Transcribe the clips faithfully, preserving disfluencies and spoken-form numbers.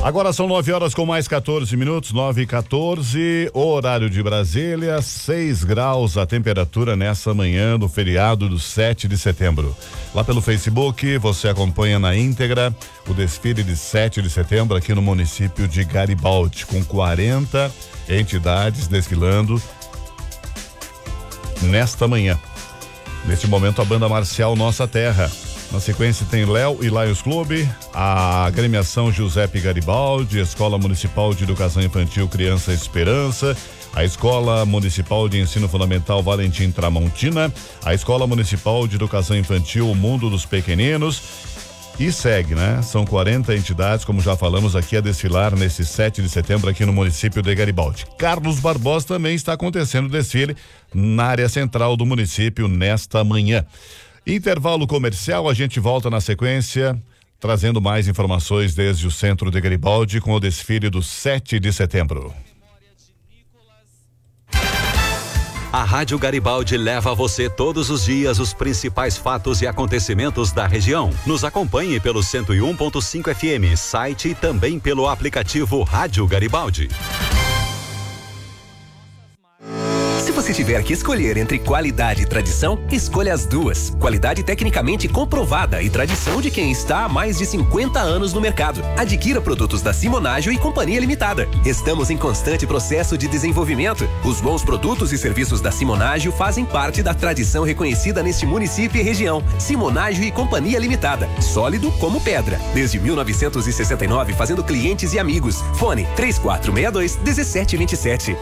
Agora são nove horas com mais quatorze minutos, nove e quatorze, horário de Brasília, seis graus a temperatura nessa manhã do feriado do sete de setembro. Lá pelo Facebook, você acompanha na íntegra o desfile de sete de setembro aqui no município de Garibaldi, com quarenta entidades desfilando nesta manhã. Neste momento, a banda marcial Nossa Terra. Na sequência tem Léo e Lions Clube, a agremiação Giuseppe Garibaldi, Escola Municipal de Educação Infantil Criança Esperança, a Escola Municipal de Ensino Fundamental Valentim Tramontina, a Escola Municipal de Educação Infantil Mundo dos Pequeninos. E segue, né? São quarenta entidades, como já falamos aqui, a desfilar nesse sete de setembro aqui no município de Garibaldi. Carlos Barbosa também está acontecendo o desfile na área central do município nesta manhã. Intervalo comercial, a gente volta na sequência, trazendo mais informações desde o centro de Garibaldi com o desfile do sete de setembro. A Rádio Garibaldi leva a você todos os dias os principais fatos e acontecimentos da região. Nos acompanhe pelo cento e um ponto cinco F M, site e também pelo aplicativo Rádio Garibaldi. Se você tiver que escolher entre qualidade e tradição, escolha as duas. Qualidade tecnicamente comprovada e tradição de quem está há mais de cinquenta anos no mercado. Adquira produtos da Simonágio e Companhia Limitada. Estamos em constante processo de desenvolvimento. Os bons produtos e serviços da Simonágio fazem parte da tradição reconhecida neste município e região. Simonágio e Companhia Limitada. Sólido como pedra. Desde mil novecentos e sessenta e nove, fazendo clientes e amigos. Fone três quatro seis dois, um sete dois sete.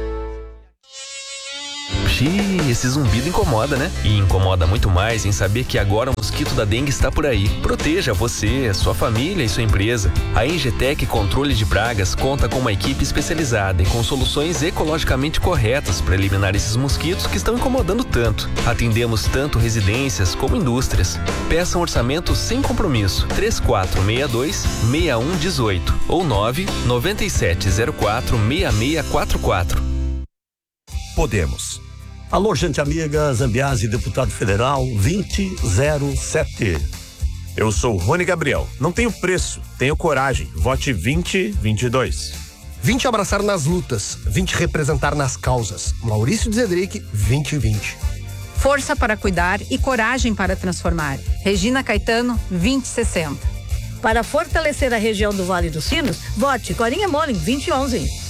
Xiii, esse zumbido incomoda, né? E incomoda muito mais em saber que agora o mosquito da dengue está por aí. Proteja você, sua família e sua empresa. A Engetec Controle de Pragas conta com uma equipe especializada e com soluções ecologicamente corretas para eliminar esses mosquitos que estão incomodando tanto. Atendemos tanto residências como indústrias. Peça um orçamento sem compromisso. três quatro seis dois, seis um um oito ou nove nove sete zero quatro, seis seis quatro quatro. Podemos. Alô, gente amiga, Zambiase, deputado federal vinte zero sete. Eu sou Rony Gabriel. Não tenho preço, tenho coragem. Vote vinte vinte e dois. vinte abraçar nas lutas, vinte representar nas causas. Maurício Zedric, vinte vinte. Força para cuidar e coragem para transformar. Regina Caetano, vinte sessenta. Para fortalecer a região do Vale dos Sinos, vote Corinha Molin, vinte onze.